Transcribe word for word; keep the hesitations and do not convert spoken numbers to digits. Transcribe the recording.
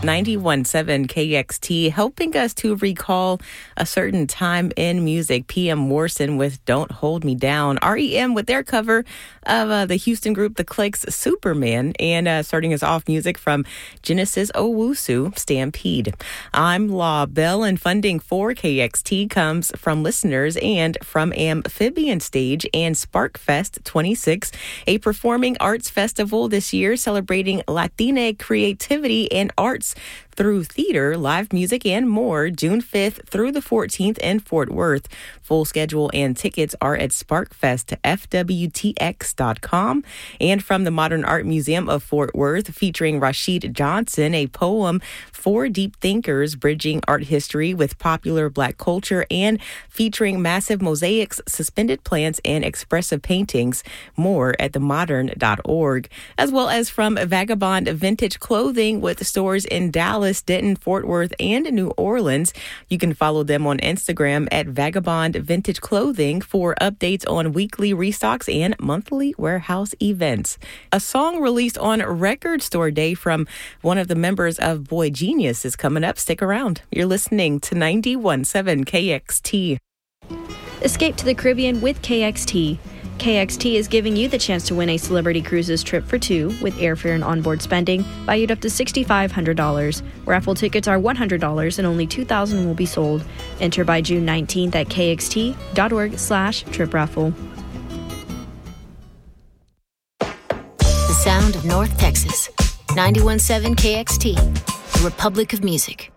ninety-one point seven K X T, helping us to recall a certain time in music. P M Morrison with Don't Hold Me Down. R E M with their cover of uh, the Houston group The Clicks' Superman. And uh, starting us off, music from Genesis Owusu, Stampede. I'm Law Bell, and funding for K X T comes from listeners and from Amphibian Stage and SparkFest twenty-six, a performing arts festival this year celebrating Latina creativity and arts through theater, live music, and more, June fifth through the fourteenth in Fort Worth. Full schedule and tickets are at sparkfest f w t x dot com. And from the Modern Art Museum of Fort Worth, featuring Rashid Johnson, a poem for deep thinkers bridging art history with popular Black culture and featuring massive mosaics, suspended plants, and expressive paintings. More at the modern dot org. As well as from Vagabond Vintage Clothing with stores in Dallas, Denton, Fort Worth, and New Orleans. You can follow them on Instagram at Vagabond Vintage Clothing for updates on weekly restocks and monthly warehouse events. A song released on Record Store Day from one of the members of Boy Genius is coming up. Stick around. You're listening to ninety-one point seven K X T. Escape to the Caribbean with K X T. K X T is giving you the chance to win a Celebrity Cruises trip for two with airfare and onboard spending valued up to six thousand five hundred dollars. Raffle tickets are one hundred dollars and only two thousand will be sold. Enter by June nineteenth at kxt.org slash trip raffle. The sound of North Texas. ninety-one point seven K X T, the Republic of Music.